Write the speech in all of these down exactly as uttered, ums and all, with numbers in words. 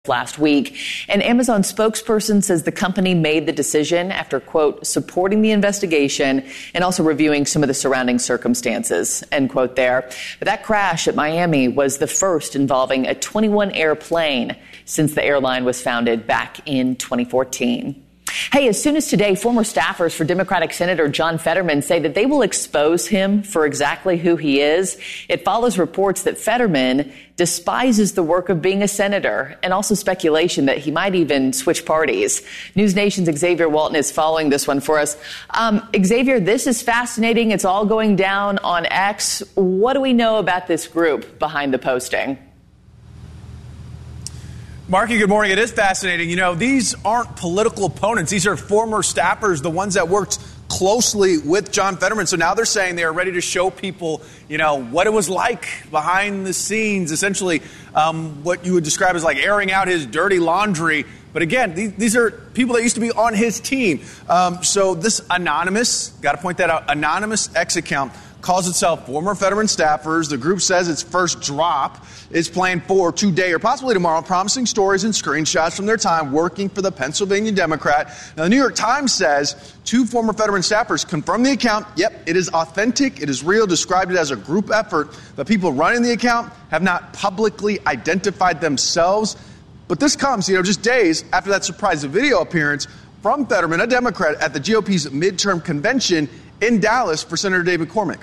last week. An Amazon spokesperson says the company made the decision after, quote, supporting the investigation and also reviewing some of the surrounding circumstances, end quote there. But that crash at Miami was the first involving a twenty-one airplane since the airline was founded back in twenty fourteen. Hey, as soon as today, former staffers for Democratic Senator John Fetterman say that they will expose him for exactly who he is. It follows reports that Fetterman despises the work of being a senator and also speculation that he might even switch parties. News Nation's Xavier Walton is following this one for us. Um, Xavier, this is fascinating. It's all going down on X. What do we know about this group behind the posting? Marky, good morning. It is fascinating. You know, these aren't political opponents. These are former staffers, the ones that worked closely with John Fetterman. So now they're saying they are ready to show people, you know, what it was like behind the scenes, essentially um, what you would describe as like airing out his dirty laundry. But again, these, these are people that used to be on his team. Um, so this anonymous, got to point that out, anonymous X account calls itself Former Fetterman Staffers. The group says its first drop is planned for today or possibly tomorrow, promising stories and screenshots from their time working for the Pennsylvania Democrat. Now, the New York Times says two former Fetterman staffers confirmed the account. Yep, it is authentic. It is real, described it as a group effort. The people running the account have not publicly identified themselves. But this comes, you know, just days after that surprise video appearance from Fetterman, a Democrat, at the G O P's midterm convention in Dallas for Senator David Cormick.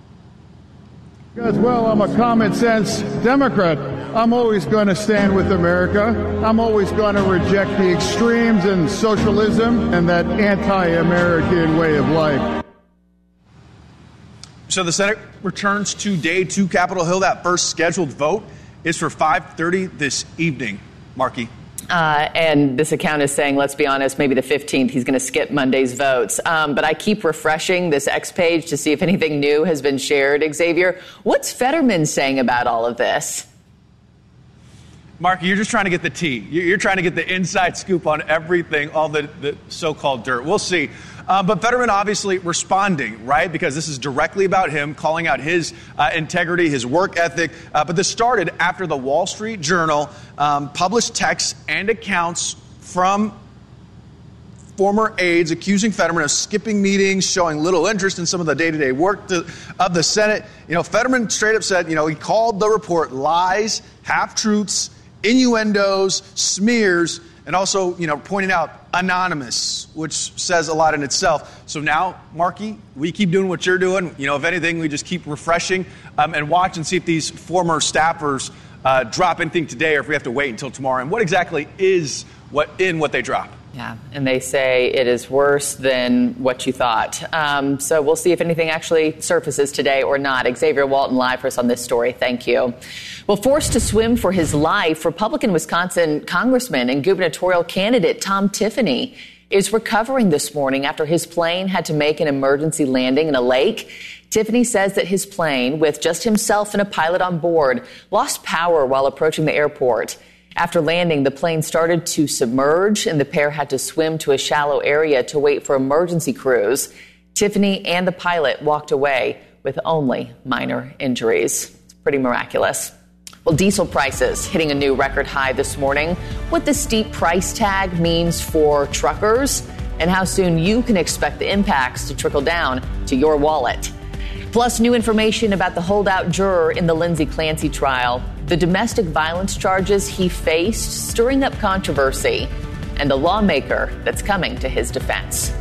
As well, I'm a common sense Democrat. I'm always going to stand with America. I'm always going to reject the extremes and socialism and that anti-American way of life. So the Senate returns today to Capitol Hill. That first scheduled vote is for five thirty this evening. Marky. Uh, and this account is saying, let's be honest, maybe the fifteenth, he's going to skip Monday's votes. Um, but I keep refreshing this X page to see if anything new has been shared. Xavier, what's Fetterman saying about all of this? Mark, you're just trying to get the tea. You're trying to get the inside scoop on everything, all the, the so-called dirt. We'll see. Uh, but Fetterman obviously responding, right? Because this is directly about him, calling out his uh, integrity, his work ethic. Uh, but this started after the Wall Street Journal um, published texts and accounts from former aides accusing Fetterman of skipping meetings, showing little interest in some of the day-to-day work to, of the Senate. You know, Fetterman straight up said, you know, he called the report lies, half-truths, innuendos, smears, and also, you know, pointing out anonymous, which says a lot in itself. So now, Marky, we keep doing what you're doing. You know, if anything, we just keep refreshing um, and watch and see if these former staffers uh, drop anything today or if we have to wait until tomorrow. And what exactly is what in what they drop? Yeah, and they say it is worse than what you thought. Um, so we'll see if anything actually surfaces today or not. Xavier Walton live for us on this story. Thank you. Well, forced to swim for his life, Republican Wisconsin Congressman and gubernatorial candidate Tom Tiffany is recovering this morning after his plane had to make an emergency landing in a lake. Tiffany says that his plane, with just himself and a pilot on board, lost power while approaching the airport. After landing, the plane started to submerge, and the pair had to swim to a shallow area to wait for emergency crews. Tiffany and the pilot walked away with only minor injuries. It's pretty miraculous. Well, diesel prices hitting a new record high this morning. What the steep price tag means for truckers and how soon you can expect the impacts to trickle down to your wallet. Plus, new information about the holdout juror in the Lindsay Clancy trial, the domestic violence charges he faced stirring up controversy, and the lawmaker that's coming to his defense.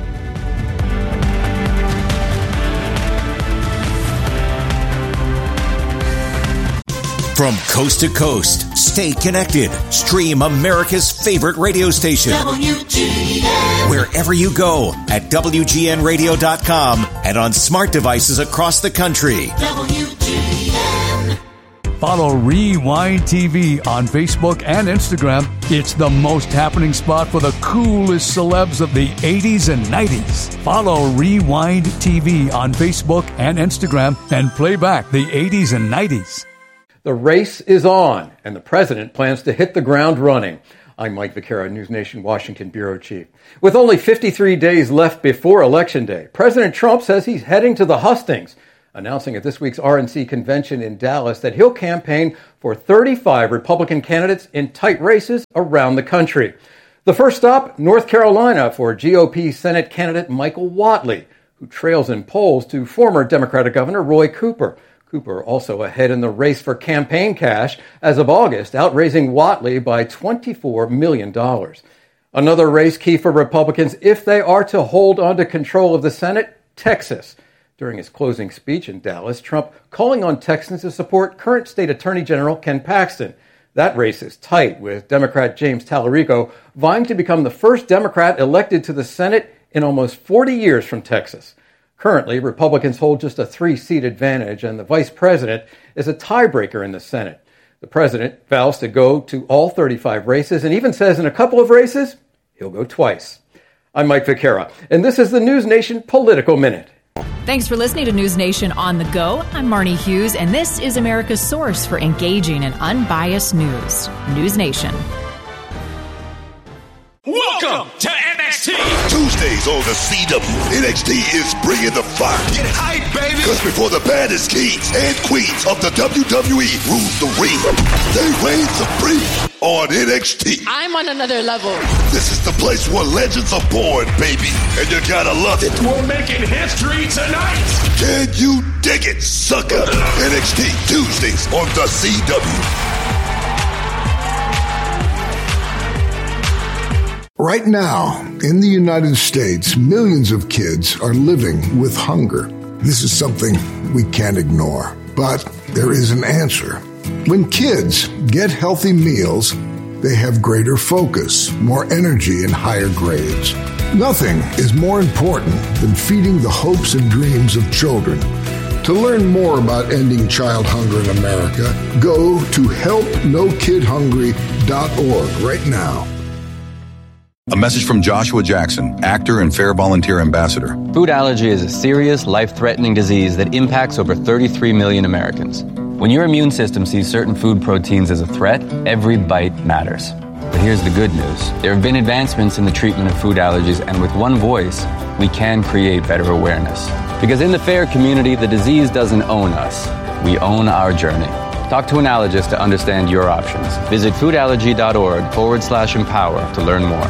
From coast to coast, stay connected. Stream America's favorite radio station. W G N. Wherever you go at W G N radio dot com and on smart devices across the country. W G N. Follow Rewind T V on Facebook and Instagram. It's the most happening spot for the coolest celebs of the eighties and nineties. Follow Rewind T V on Facebook and Instagram and play back the eighties and nineties. The race is on, and the president plans to hit the ground running. I'm Mike Vaccaro, News Nation Washington Bureau Chief. With only fifty-three days left before Election Day, President Trump says he's heading to the hustings, announcing at this week's R N C convention in Dallas that he'll campaign for thirty-five Republican candidates in tight races around the country. The first stop, North Carolina, for G O P Senate candidate Michael Whatley, who trails in polls to former Democratic Governor Roy Cooper. Cooper also ahead in the race for campaign cash as of August, outraising Whatley by twenty-four million dollars. Another race key for Republicans if they are to hold on to control of the Senate, Texas. During his closing speech in Dallas, Trump calling on Texans to support current State Attorney General Ken Paxton. That race is tight, with Democrat James Tallarico vying to become the first Democrat elected to the Senate in almost forty years from Texas. Currently, Republicans hold just a three-seat advantage, and the vice president is a tiebreaker in the Senate. The president vows to go to all thirty-five races and even says in a couple of races, he'll go twice. I'm Mike Vaquera, and this is the News Nation Political Minute. Thanks for listening to News Nation on the Go. I'm Marnie Hughes, and this is America's source for engaging and unbiased news. News Nation. Welcome to N X T. Tuesdays on the C W. N X T is bringing the fire. Get hype, baby. Because before the baddest kings and queens of the W W E rules the ring, they reign supreme on N X T. I'm on another level. This is the place where legends are born, baby. And you gotta love it. We're making history tonight. Can you dig it, sucker? N X T Tuesdays on the C W. Right now, in the United States, millions of kids are living with hunger. This is something we can't ignore, but there is an answer. When kids get healthy meals, they have greater focus, more energy, and higher grades. Nothing is more important than feeding the hopes and dreams of children. To learn more about ending child hunger in America, go to help no kid hungry dot org right now. A message from Joshua Jackson, actor and Fair Volunteer Ambassador. Food allergy is a serious, life-threatening disease that impacts over thirty-three million Americans. When your immune system sees certain food proteins as a threat, every bite matters. But here's the good news. There have been advancements in the treatment of food allergies, and with one voice, we can create better awareness. Because in the FAIR community, the disease doesn't own us. We own our journey. Talk to an allergist to understand your options. Visit foodallergy.org forward slash empower to learn more.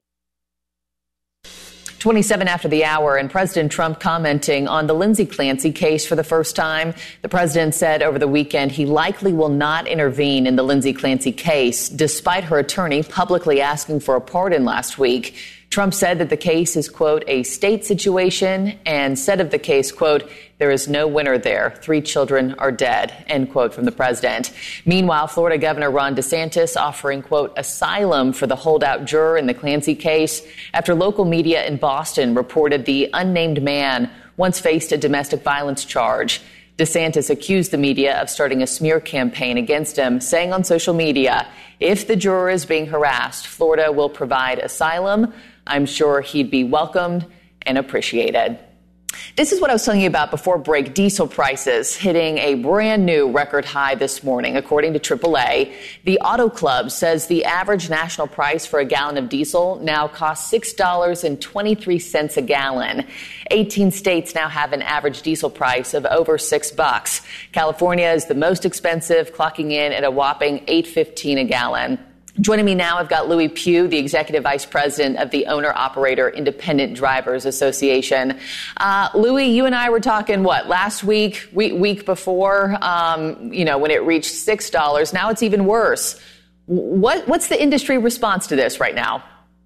twenty-seven after the hour, and President Trump commenting on the Lindsay Clancy case for the first time. The president said over the weekend he likely will not intervene in the Lindsay Clancy case, despite her attorney publicly asking for a pardon last week. Trump said that the case is, quote, a state situation, and said of the case, quote, there is no winner there. Three children are dead, end quote from the president. Meanwhile, Florida Governor Ron DeSantis offering, quote, asylum for the holdout juror in the Clancy case after local media in Boston reported the unnamed man once faced a domestic violence charge. DeSantis accused the media of starting a smear campaign against him, saying on social media, if the juror is being harassed, Florida will provide asylum. I'm sure he'd be welcomed and appreciated. This is what I was telling you about before break. Diesel prices hitting a brand new record high this morning. According to triple A, the Auto Club says the average national price for a gallon of diesel now costs six dollars and twenty-three cents a gallon. eighteen states now have an average diesel price of over six bucks. California is the most expensive, clocking in at a whopping eight fifteen a gallon. Joining me now, I've got Louis Pugh, the Executive Vice President of the Owner-Operator Independent Drivers Association. Uh, Louis, you and I were talking, what, last week, week, week before, um, you know, when it reached six dollars. Now it's even worse. What, what's the industry response to this right now?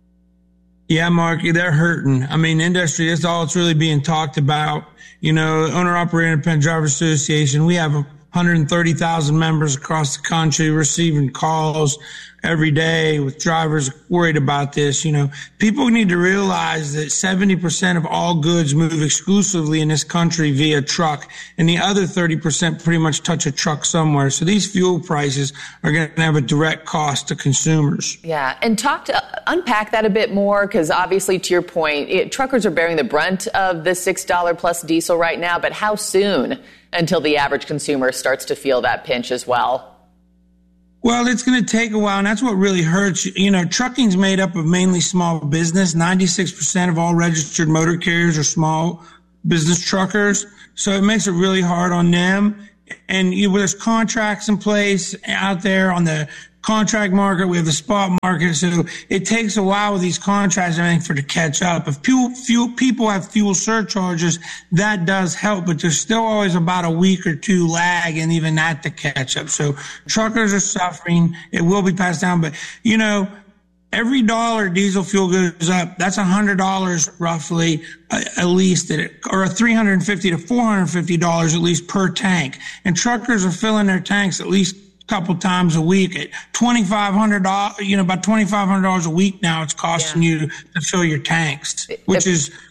Yeah, Marky, they're hurting. I mean, industry, that's all it's really being talked about. You know, Owner-Operator Independent Drivers Association, we have one hundred thirty thousand members across the country receiving calls every day with drivers worried about this. You know, people need to realize that seventy percent of all goods move exclusively in this country via truck, and the other thirty percent pretty much touch a truck somewhere. So these fuel prices are going to have a direct cost to consumers. Yeah, and talk to, uh, unpack that a bit more, because obviously, to your point, it, truckers are bearing the brunt of the six dollars plus diesel right now, but how soon until the average consumer starts to feel that pinch as well? Well, it's going to take a while, and that's what really hurts. You know, trucking's made up of mainly small business. ninety-six percent of all registered motor carriers are small business truckers. So it makes it really hard on them. And you know, there's contracts in place out there on the contract market. We have the spot market. So it takes a while with these contracts and everything for it to catch up. If fuel, fuel, people have fuel surcharges, that does help, but there's still always about a week or two lag and even that to catch up. So truckers are suffering. It will be passed down. But, you know, every dollar diesel fuel goes up, that's one hundred dollars roughly, uh, at least, at, or three hundred fifty to four hundred fifty dollars at least per tank. And truckers are filling their tanks at least a couple times a week at twenty-five hundred dollars, you know, about twenty-five hundred dollars a week now it's costing yeah. you to fill your tanks, which if, is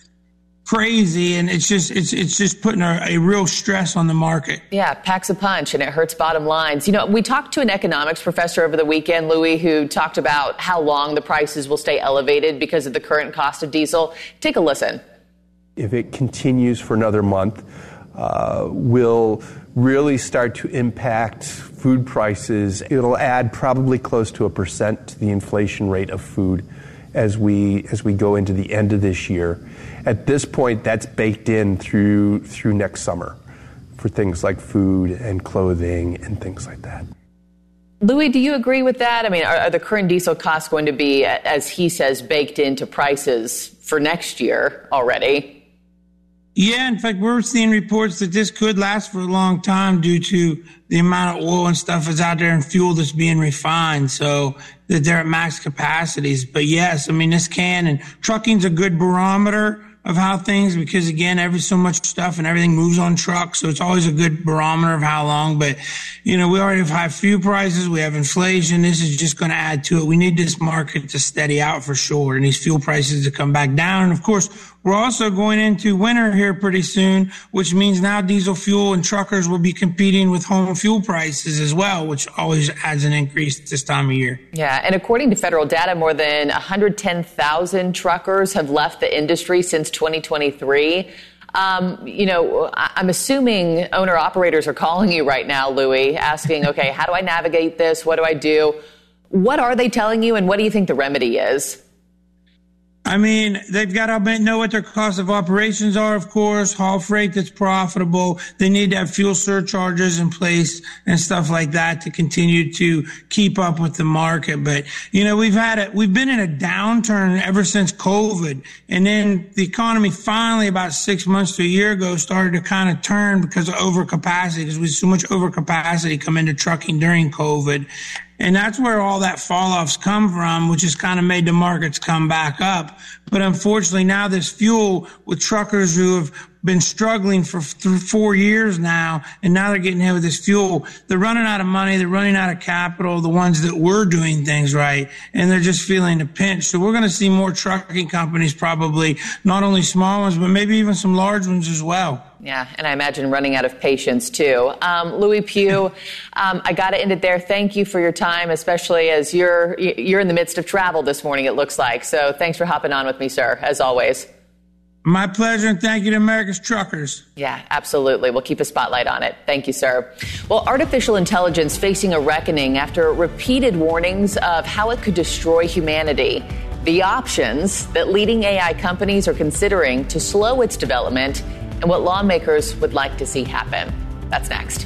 crazy, and it's just it's it's just putting a, a real stress on the market. Yeah, packs a punch, and it hurts bottom lines. You know, we talked to an economics professor over the weekend, Louis, who talked about how long the prices will stay elevated because of the current cost of diesel. Take a listen. If it continues for another month, uh, will really start to impact food prices. It'll add probably close to a percent to the inflation rate of food as we as we go into the end of this year. At this point, that's baked in through through next summer for things like food and clothing and things like that. Louis, do you agree with that? I mean, are, are the current diesel costs going to be, as he says, baked into prices for next year already? Yeah, in fact, we're seeing reports that this could last for a long time due to the amount of oil and stuff that's out there and fuel that's being refined, so that they're at max capacities. But yes, I mean, this can, and trucking's a good barometer of how things, because again, every so much stuff and everything moves on trucks, so it's always a good barometer of how long. But, you know, we already have high fuel prices, we have inflation, this is just going to add to it. We need this market to steady out for sure, and these fuel prices to come back down. And of course, we're also going into winter here pretty soon, which means now diesel fuel and truckers will be competing with home fuel prices as well, which always adds an increase this time of year. Yeah, and according to federal data, more than one hundred ten thousand truckers have left the industry since twenty twenty-three. Um, you know, I'm assuming owner-operators are calling you right now, Louis, asking, okay, how do I navigate this? What do I do? What are they telling you, and what do you think the remedy is? I mean, they've got to know what their cost of operations are, of course, haul freight that's profitable. They need to have fuel surcharges in place and stuff like that to continue to keep up with the market. But, you know, we've had it, we've been in a downturn ever since COVID. And then the economy finally, about six months to a year ago, started to kind of turn because of overcapacity, because we had so much overcapacity come into trucking during COVID. And that's where all that fall-offs come from, which has kind of made the markets come back up. But unfortunately, now this fuel with truckers who have been struggling for th- four years now, and now they're getting hit with this fuel. They're running out of money. They're running out of capital, the ones that were doing things right, and they're just feeling the pinch. So we're going to see more trucking companies, probably not only small ones, but maybe even some large ones as well. Yeah, and I imagine running out of patience, too. Um, Louis Pugh, um, I got to end it there. Thank you for your time, especially as you're you're in the midst of travel this morning, it looks like. So thanks for hopping on with me, sir, as always. My pleasure, and thank you to America's truckers. Yeah, absolutely. We'll keep a spotlight on it. Thank you, sir. Well, artificial intelligence facing a reckoning after repeated warnings of how it could destroy humanity. The options that leading A I companies are considering to slow its development, and what lawmakers would like to see happen. That's next.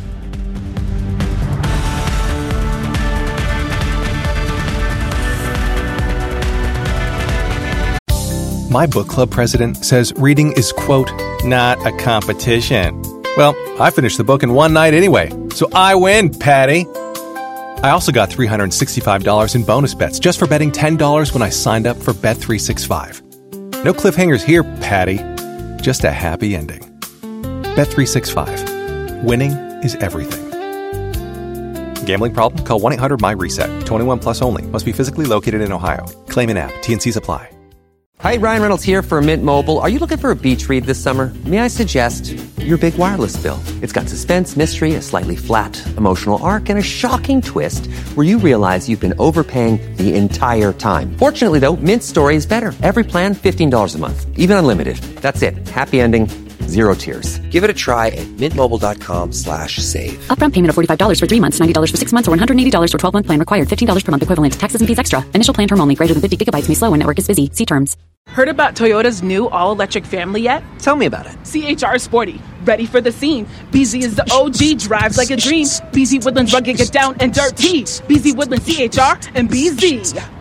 My book club president says reading is, quote, not a competition. Well, I finished the book in one night anyway, so I win, Patty. I also got three hundred sixty-five dollars in bonus bets just for betting ten dollars when I signed up for Bet three sixty-five. No cliffhangers here, Patty. Just a happy ending. Bet three sixty-five. Winning is everything. Gambling problem? Call one eight hundred M Y RESET. twenty-one plus only. Must be physically located in Ohio. Claim in app. T and C's apply. Hi, Ryan Reynolds here for Mint Mobile. Are you looking for a beach read this summer? May I suggest your big wireless bill? It's got suspense, mystery, a slightly flat, emotional arc, and a shocking twist where you realize you've been overpaying the entire time. Fortunately, though, Mint's story is better. Every plan, fifteen dollars a month. Even unlimited. That's it. Happy ending. Zero tiers. Give it a try at mintmobile.com slash save. Upfront payment of forty-five dollars for three months, ninety dollars for six months, or one hundred eighty dollars for twelve-month plan required. fifteen dollars per month equivalent. Taxes and fees extra. Initial plan term only. Greater than fifty gigabytes may slow when network is busy. See terms. Heard about Toyota's new all-electric family yet? Tell me about it. C H R Sporty. Ready for the scene. B Z is the O G, drives like a dream. B Z Woodlands rugged, get down and dirty. B Z Woodlands C H R and B Z.